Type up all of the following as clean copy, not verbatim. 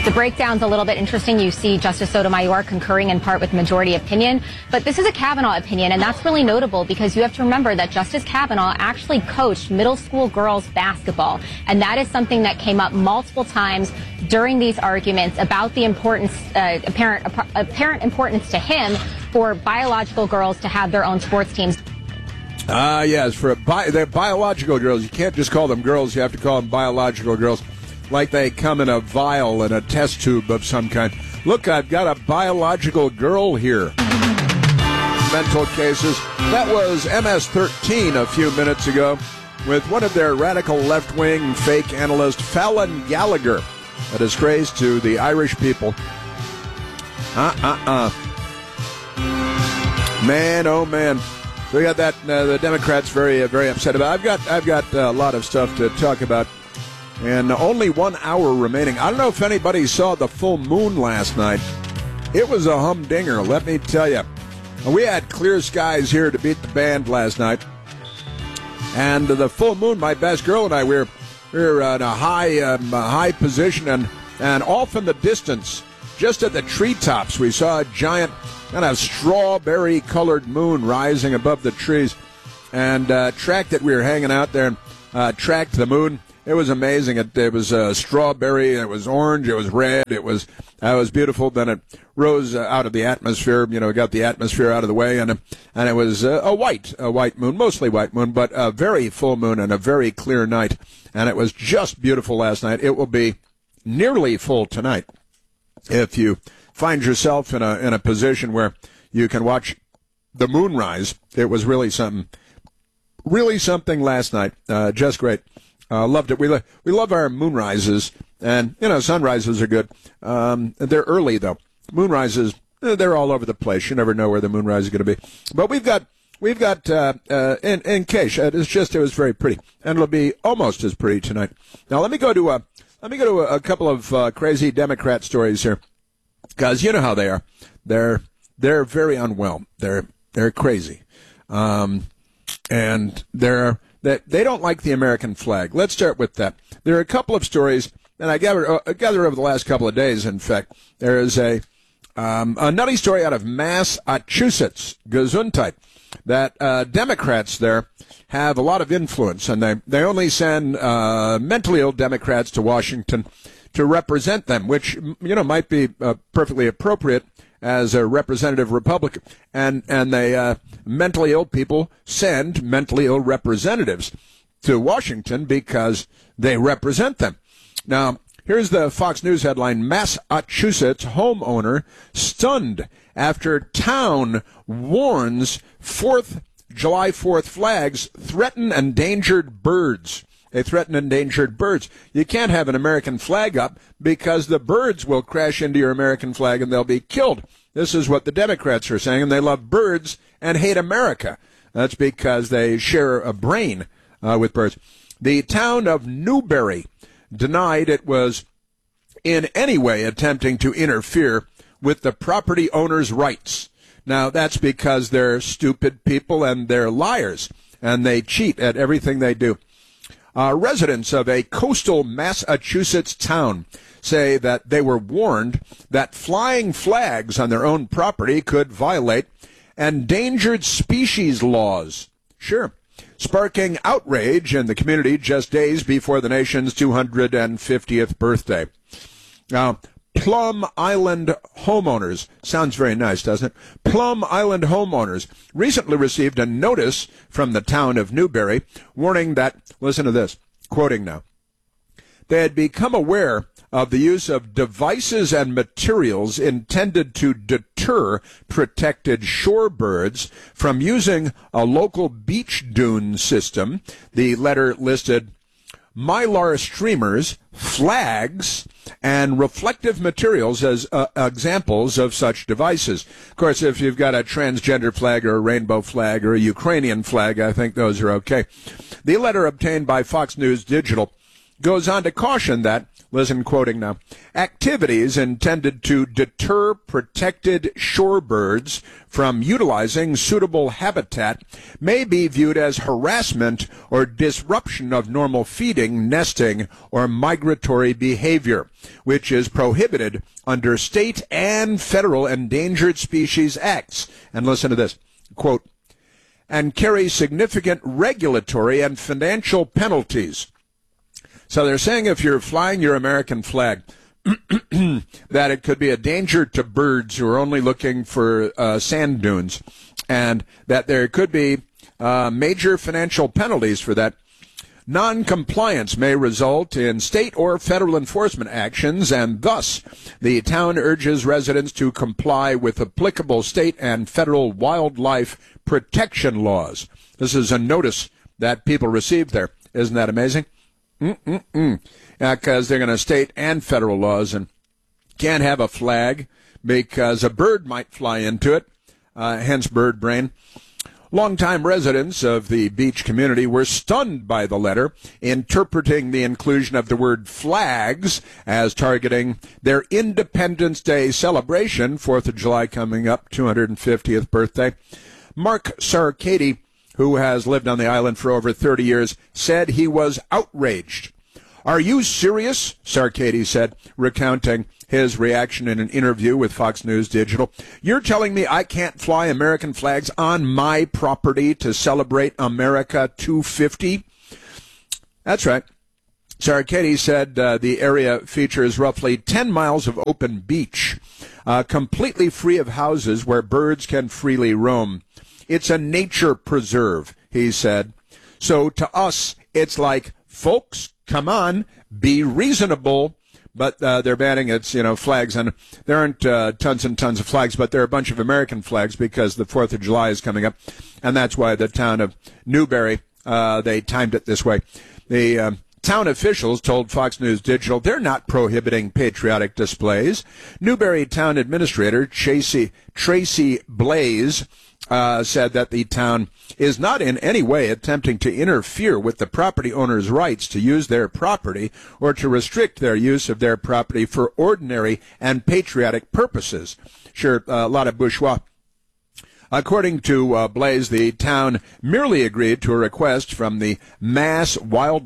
The breakdown's a little bit interesting. You see Justice Sotomayor concurring in part with majority opinion, but this is a Kavanaugh opinion, and that's really notable because you have to remember that Justice Kavanaugh actually coached middle school girls basketball, and that is something that came up multiple times during these arguments about the importance, apparent importance to him for biological girls to have their own sports teams. Yes, they're biological girls. You can't just call them girls. You have to call them biological girls, like they come in a vial and a test tube of some kind. Look, I've got a biological girl here. Mental cases. That was MS-13 a few minutes ago with one of their radical left-wing fake analysts, Fallon Gallagher, a disgrace to the Irish people. Man, oh man. We got that. The Democrats very upset about. I've got a lot of stuff to talk about, and only 1 hour remaining. I don't know if anybody saw the full moon last night. It was a humdinger, let me tell you. We had clear skies here to beat the band last night, and the full moon. My best girl and I, we were in a high position, and off in the distance, just at the treetops, we saw a giant kind of strawberry-colored moon rising above the trees, and track that we were hanging out there and tracked the moon. It was amazing. It was strawberry, it was orange, it was red, it was beautiful. Then it rose out of the atmosphere. Got the atmosphere out of the way, and it was a white moon, mostly white moon, but a very full moon and a very clear night. And it was just beautiful last night. It will be nearly full tonight if you find yourself in a position where you can watch the moon rise. It was really something last night. Just great. Loved it. We love our moon rises, and sunrises are good. They're early though. Moon rises, they're all over the place. You never know where the moonrise is going to be. But we've got in case it was very pretty, and it'll be almost as pretty tonight. Now let me go to a couple of crazy Democrat stories here. Because you know how they are. They're very unwell. They're crazy. And they don't like the American flag. Let's start with that. There are a couple of stories, and I gathered over the last couple of days, in fact. There is a nutty story out of Massachusetts, Gesundheit, that Democrats there have a lot of influence, and they only send mentally ill Democrats to Washington to represent them, which might be perfectly appropriate as a representative Republican, and they mentally ill people send mentally ill representatives to Washington because they represent them. Now, here's the Fox News headline: Massachusetts homeowner stunned after town warns July 4th flags threaten endangered birds. They threaten endangered birds. You can't have an American flag up because the birds will crash into your American flag and they'll be killed. This is what the Democrats are saying, and they love birds and hate America. That's because they share a brain with birds. The town of Newbury denied it was in any way attempting to interfere with the property owner's rights. Now, that's because they're stupid people and they're liars, and they cheat at everything they do. Residents of a coastal Massachusetts town say that they were warned that flying flags on their own property could violate endangered species laws. Sure. Sparking outrage in the community just days before the nation's 250th birthday. Now, Plum Island homeowners, sounds very nice, doesn't it? Plum Island homeowners recently received a notice from the town of Newbury warning that, listen to this, quoting now, they had become aware of the use of devices and materials intended to deter protected shorebirds from using a local beach dune system. The letter listed mylar streamers, flags, and reflective materials as examples of such devices. Of course, if you've got a transgender flag or a rainbow flag or a Ukrainian flag, I think those are okay. The letter obtained by Fox News Digital goes on to caution that, listen, quoting now, activities intended to deter protected shorebirds from utilizing suitable habitat may be viewed as harassment or disruption of normal feeding, nesting, or migratory behavior, which is prohibited under state and federal Endangered Species Acts. And listen to this, quote, and carry significant regulatory and financial penalties. So they're saying if you're flying your American flag, that it could be a danger to birds who are only looking for sand dunes, and that there could be major financial penalties for that. Non-compliance may result in state or federal enforcement actions, and thus the town urges residents to comply with applicable state and federal wildlife protection laws. This is a notice that people received there. Isn't that amazing? Because they're going to state and federal laws, and can't have a flag because a bird might fly into it, hence bird brain. Longtime residents of the beach community were stunned by the letter, interpreting the inclusion of the word flags as targeting their Independence Day celebration, 4th of July coming up, 250th birthday. Mark Sarkady, who has lived on the island for over 30 years, said he was outraged. Are you serious? Sarkady said, recounting his reaction in an interview with Fox News Digital. You're telling me I can't fly American flags on my property to celebrate America 250? That's right. Sarkady said the area features roughly 10 miles of open beach, completely free of houses where birds can freely roam. It's a nature preserve, he said. So to us, it's like, folks, come on, be reasonable. But they're banning its, flags. And there aren't tons and tons of flags, but there are a bunch of American flags because the 4th of July is coming up. And that's why the town of Newberry, they timed it this way. The town officials told Fox News Digital they're not prohibiting patriotic displays. Newberry town administrator Tracy Blaze said that the town is not in any way attempting to interfere with the property owner's rights to use their property or to restrict their use of their property for ordinary and patriotic purposes. Sure, a lot of bourgeois. According to Blaze, the town merely agreed to a request from the Massachusetts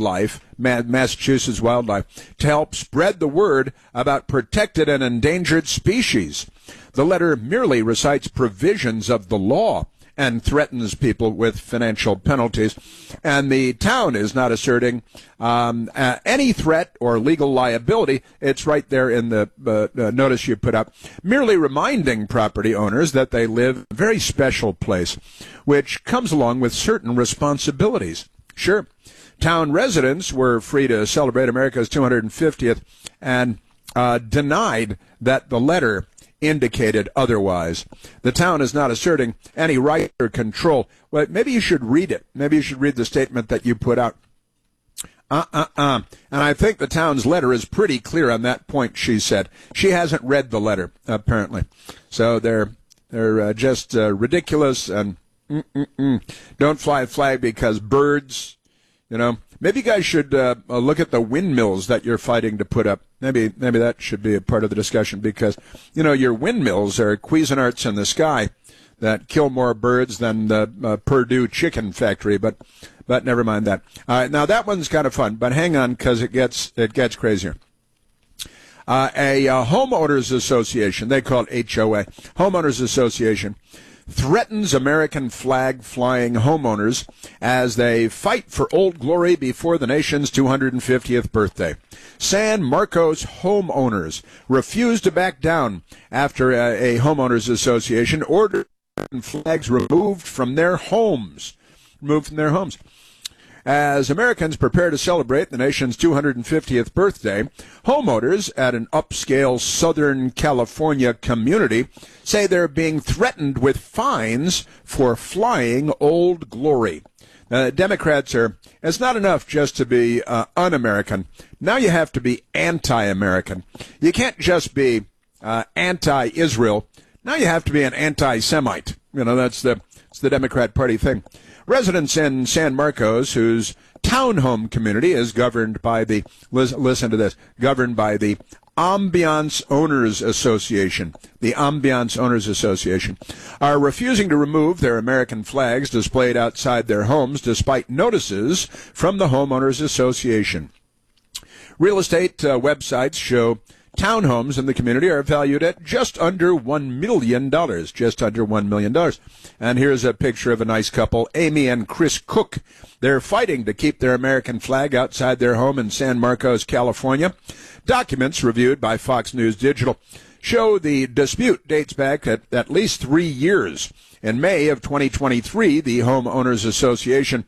Wildlife to help spread the word about protected and endangered species. The letter merely recites provisions of the law and threatens people with financial penalties. And the town is not asserting any threat or legal liability. It's right there in the notice you put up, merely reminding property owners that they live in a very special place, which comes along with certain responsibilities. Sure, town residents were free to celebrate America's 250th and denied that the letter indicated otherwise. The town is not asserting any right or control. Well, maybe you should read it. Maybe you should read the statement that you put out. And I think the town's letter is pretty clear on that point, she said. She hasn't read the letter, apparently. So they're just ridiculous and don't fly a flag because birds, Maybe you guys should look at the windmills that you're fighting to put up. Maybe that should be a part of the discussion because, your windmills are Cuisinarts in the sky that kill more birds than the Purdue chicken factory. But never mind that. All right, now that one's kind of fun, but hang on because it gets crazier. A homeowners association, they call it HOA, homeowners association, threatens American flag flying homeowners as they fight for Old Glory before the nation's 250th birthday. San Marcos homeowners refused to back down after a homeowners association ordered flags removed from their homes. As Americans prepare to celebrate the nation's 250th birthday, homeowners at an upscale Southern California community say they're being threatened with fines for flying Old Glory. Democrats it's not enough just to be un-American. Now you have to be anti-American. You can't just be anti-Israel. Now you have to be an anti-Semite. That's the Democrat Party thing. Residents in San Marcos, whose townhome community is governed by the, listen to this, governed by the Ambiance Owners Association. The Ambiance Owners Association are refusing to remove their American flags displayed outside their homes despite notices from the Homeowners Association. Real estate websites show townhomes in the community are valued at just under $1 million. Just under $1 million. And here's a picture of a nice couple, Amy and Chris Cook. They're fighting to keep their American flag outside their home in San Marcos, California. Documents reviewed by Fox News Digital show the dispute dates back at least 3 years. In May of 2023, the Homeowners Association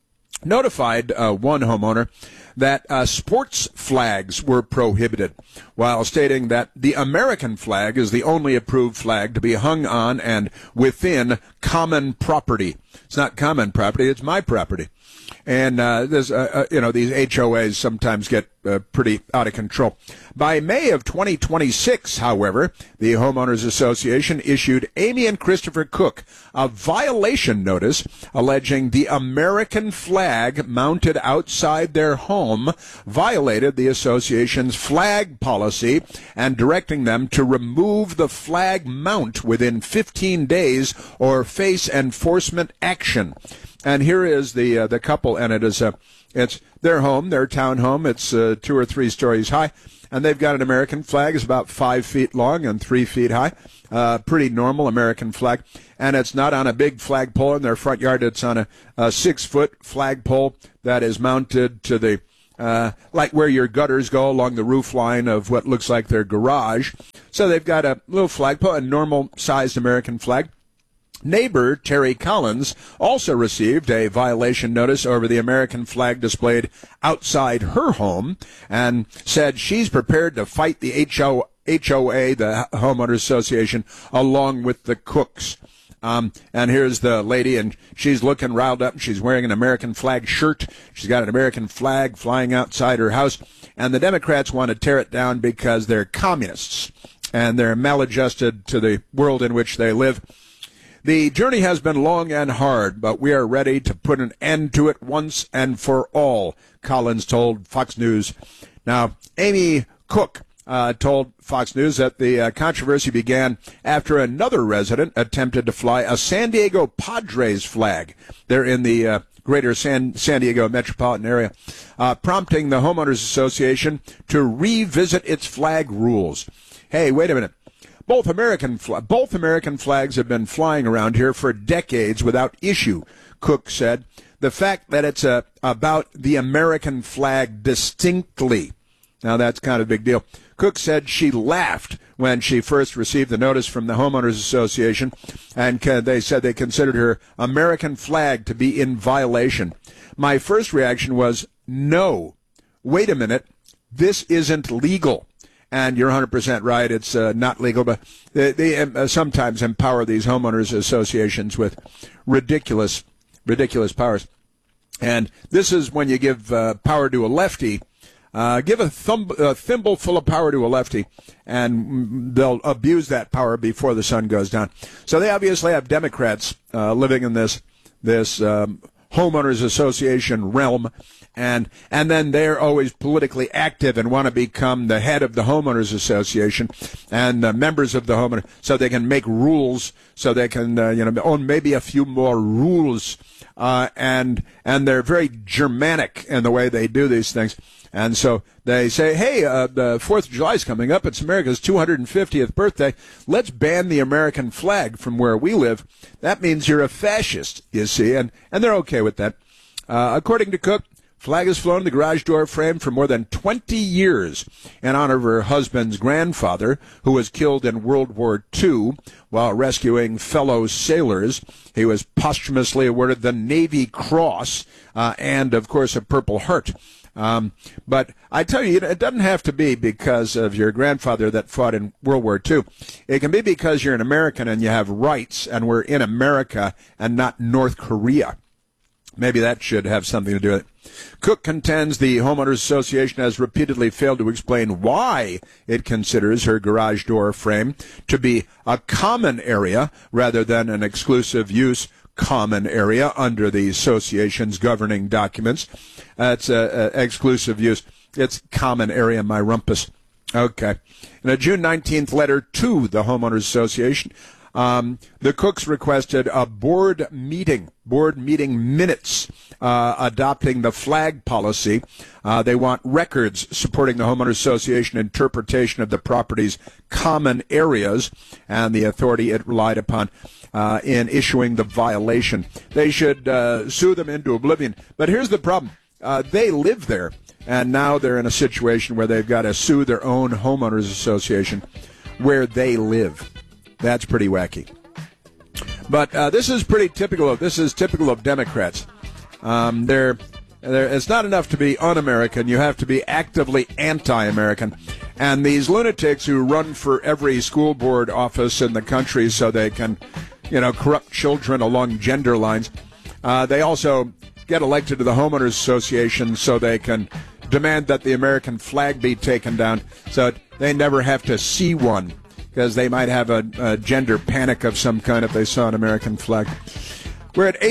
notified one homeowner that sports flags were prohibited, while stating that the American flag is the only approved flag to be hung on and within common property. It's not common property, it's my property. And there's, these HOAs sometimes get pretty out of control. By May of 2026, however, the Homeowners Association issued Amy and Christopher Cook a violation notice alleging the American flag mounted outside their home violated the association's flag policy and directing them to remove the flag mount within 15 days or face enforcement action. And here is the couple, and it's their home, their townhome. It's 2 or 3 stories high, and they've got an American flag. It's about 5 feet long and 3 feet high. Pretty normal American flag, and it's not on a big flagpole in their front yard. It's on a 6-foot flagpole that is mounted to the like where your gutters go along the roof line of what looks like their garage. So they've got a little flagpole, a normal-sized American flag. Neighbor Terry Collins also received a violation notice over the American flag displayed outside her home and said she's prepared to fight the HOA, the Homeowners Association, along with the Cooks. And here's the lady, and she's looking riled up. She's wearing an American flag shirt. She's got an American flag flying outside her house. And the Democrats want to tear it down because they're communists and they're maladjusted to the world in which they live. The journey has been long and hard, but we are ready to put an end to it once and for all, Collins told Fox News. Now, Amy Cook told Fox News that the controversy began after another resident attempted to fly a San Diego Padres flag. They're in the greater San Diego metropolitan area, prompting the Homeowners Association to revisit its flag rules. Hey, wait a minute. Both American flags have been flying around here for decades without issue, Cook said. The fact that it's about the American flag distinctly. Now, that's kind of a big deal. Cook said she laughed when she first received the notice from the Homeowners Association, and they said they considered her American flag to be in violation. My first reaction was, no, wait a minute, this isn't legal. And you're 100% right, it's not legal, but they sometimes empower these homeowners associations with ridiculous powers. And this is when you give power to a lefty. Give a thimble full of power to a lefty, and they'll abuse that power before the sun goes down. So they obviously have Democrats living in this homeowners association realm, and then they're always politically active and want to become the head of the homeowners association and members of the homeowner, so they can make rules, so they can own maybe a few more rules, and they're very Germanic in the way they do these things. And so they say, hey, the 4th of July is coming up. It's America's 250th birthday. Let's ban the American flag from where we live. That means you're a fascist, you see, and they're okay with that. According to Cook, flag has flown in the garage door frame for more than 20 years in honor of her husband's grandfather, who was killed in World War II while rescuing fellow sailors. He was posthumously awarded the Navy Cross and, of course, a Purple Heart. But I tell you, it doesn't have to be because of your grandfather that fought in World War II. It can be because you're an American and you have rights, and we're in America and not North Korea. Maybe that should have something to do with it. Cook contends the Homeowners Association has repeatedly failed to explain why it considers her garage door frame to be a common area rather than an exclusive use. common area under the association's governing documents. It's exclusive use. It's common area, my rumpus. Okay. In a June 19th letter to the Homeowners Association, the Cooks requested a board meeting minutes adopting the flag policy. They want records supporting the Homeowners Association interpretation of the property's common areas and the authority it relied upon in issuing the violation. They should sue them into oblivion. But here's the problem. They live there, and now they're in a situation where they've got to sue their own homeowners association where they live. That's pretty wacky. But this is typical of Democrats. It's not enough to be un-American. You have to be actively anti-American. And these lunatics who run for every school board office in the country so they can, corrupt children along gender lines, they also get elected to the Homeowners Association so they can demand that the American flag be taken down so they never have to see one, because they might have a gender panic of some kind if they saw an American flag. We're at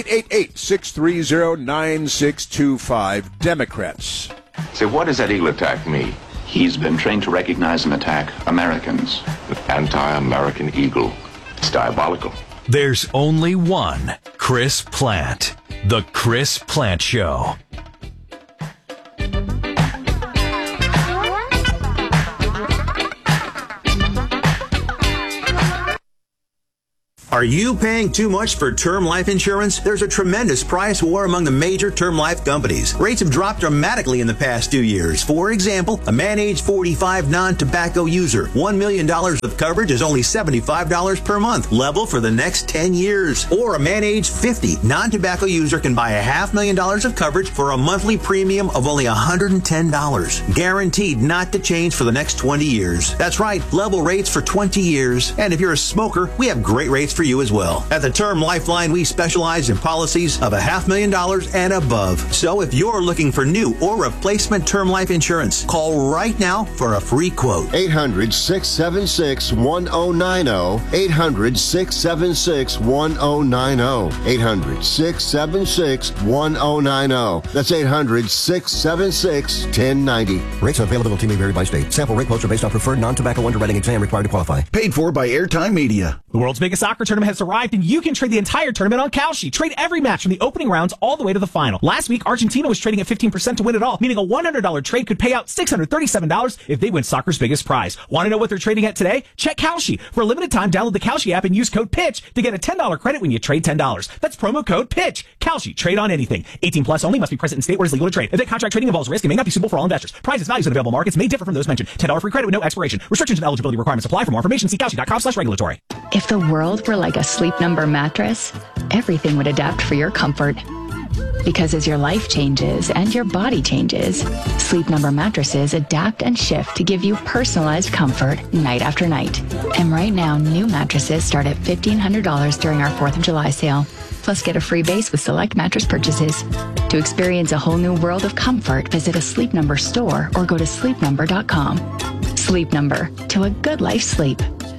888-630-9625. Democrats. So what does that eagle attack mean? He's been trained to recognize and attack Americans. The anti-American eagle. It's diabolical. There's only one Chris Plante. The Chris Plante Show. Are you paying too much for term life insurance? There's a tremendous price war among the major term life companies. Rates have dropped dramatically in the past 2 years. For example, a man age 45 non-tobacco user, $1 million of coverage is only $75 per month, level for the next 10 years. Or a man age 50 non-tobacco user can buy $500,000 of coverage for a monthly premium of only $110. Guaranteed not to change for the next 20 years. That's right, level rates for 20 years. And if you're a smoker, we have great rates for you as well. At the Term Lifeline, we specialize in policies of $500,000 and above. So if you're looking for new or replacement term life insurance, call right now for a free quote. 800-676-1090. 800-676-1090. 800-676-1090. That's 800-676-1090. Rates and availability may vary by state. Sample rate quotes are based on preferred non-tobacco underwriting exam required to qualify. Paid for by Airtime Media. The world's biggest soccer tournament has arrived, and you can trade the entire tournament on Kalshi. Trade every match from the opening rounds all the way to the final. Last week, Argentina was trading at 15% to win it all, meaning a $100 trade could pay out $637 if they win soccer's biggest prize. Want to know what they're trading at today? Check Kalshi. For a limited time, download the Kalshi app and use code PITCH to get a $10 credit when you trade $10. That's promo code PITCH. Kalshi. Trade on anything. 18 plus only. Must be present in state where it's legal to trade. Event contract trading involves risk and may not be suitable for all investors. Prizes, values, and available markets may differ from those mentioned. $10 free credit with no expiration. Restrictions and eligibility requirements apply. For more information, see Kalshi.com/regulatory. If the world were like a Sleep Number mattress, everything would adapt for your comfort. Because as your life changes and your body changes, Sleep Number mattresses adapt and shift to give you personalized comfort night after night. And right now, new mattresses start at $1,500 during our 4th of July sale. Plus, get a free base with select mattress purchases. To experience a whole new world of comfort, visit a Sleep Number store or go to sleepnumber.com. Sleep Number, to a good life sleep.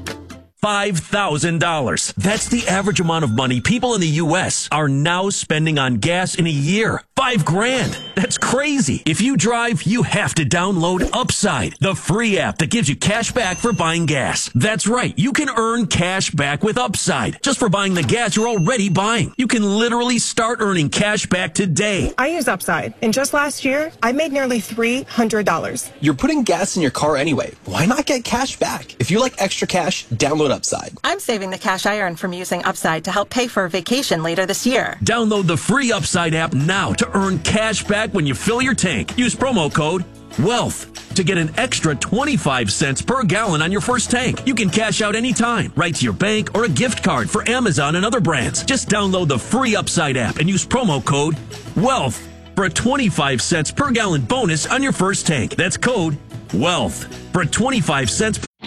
$5,000. That's the average amount of money people in the U.S. are now spending on gas in a year. $5,000. That's crazy. If you drive, you have to download Upside, the free app that gives you cash back for buying gas. That's right. You can earn cash back with Upside just for buying the gas you're already buying. You can literally start earning cash back today. I use Upside, and just last year, I made nearly $300. You're putting gas in your car anyway. Why not get cash back? If you like extra cash, download Upside. I'm saving the cash I earn from using Upside to help pay for a vacation later this year. Download the free Upside app now to earn cash back when you fill your tank. Use promo code WEALTH to get an extra 25 cents per gallon on your first tank. You can cash out anytime, right to your bank or a gift card for Amazon and other brands. Just download the free Upside app and use promo code WEALTH for a 25 cents per gallon bonus on your first tank. That's code WEALTH for a 25 cents.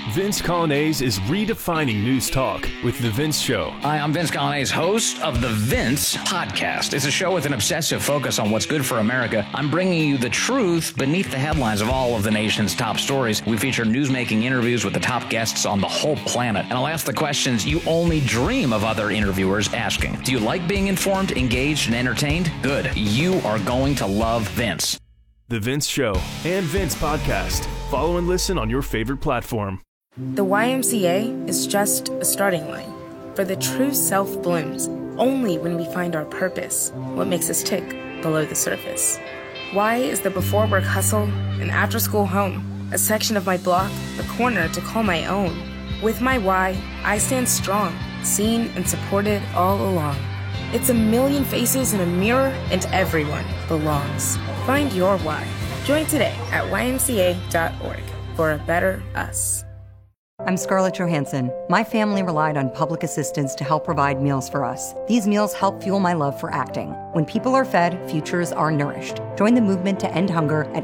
Vince Colonnese is redefining news talk with The Vince Show. Hi, I'm Vince Colonnese, host of The Vince Podcast. It's a show with an obsessive focus on what's good for America. I'm bringing you the truth beneath the headlines of all of the nation's top stories. We feature newsmaking interviews with the top guests on the whole planet. And I'll ask the questions you only dream of other interviewers asking. Do you like being informed, engaged, and entertained? Good. You are going to love Vince. The Vince Show and Vince Podcast. Follow and listen on your favorite platform. The YMCA is just a starting line, for the true self blooms only when we find our purpose, what makes us tick below the surface. Y is the before work hustle, an after school home, a section of my block, a corner to call my own. With my Y, I stand strong, seen and supported all along. It's a million faces in a mirror, and everyone belongs. Find your why. Join today at ymca.org for a better us. I'm Scarlett Johansson. My family relied on public assistance to help provide meals for us. These meals help fuel my love for acting. When people are fed, futures are nourished. Join the movement to end hunger at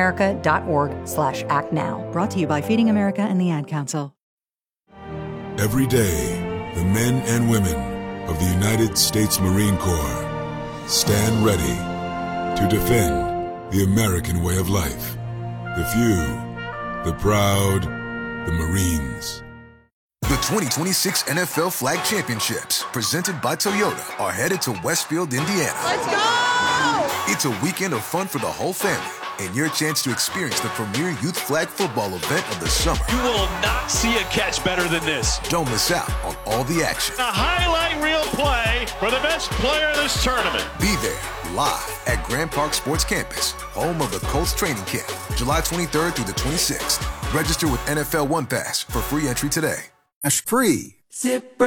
feedingamerica.org/actnow. Brought to you by Feeding America and the Ad Council. Every day, the men and women of the United States Marine Corps stand ready to defend the American way of life. The few, the proud, the Marines. The 2026 NFL Flag Championships, presented by Toyota, are headed to Westfield, Indiana. Let's go! It's a weekend of fun for the whole family, and your chance to experience the premier youth flag football event of the summer. You will not see a catch better than this. Don't miss out on all the action. A highlight reel play for the best player of this tournament. Be there, live at Grand Park Sports Campus, home of the Colts training camp, July 23rd through the 26th. Register with NFL One Pass for free entry today. Free. Zipper.